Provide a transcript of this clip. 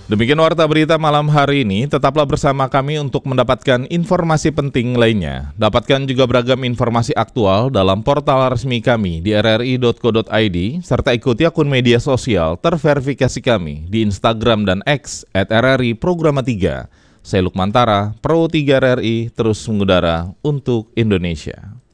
Demikian warta berita malam hari ini, tetaplah bersama kami untuk mendapatkan informasi penting lainnya. Dapatkan juga beragam informasi aktual dalam portal resmi kami di rri.co.id, serta ikuti akun media sosial terverifikasi kami di Instagram dan X @RRI Programa 3. Saya Lukman Tara, Pro 3 RRI, terus mengudara untuk Indonesia.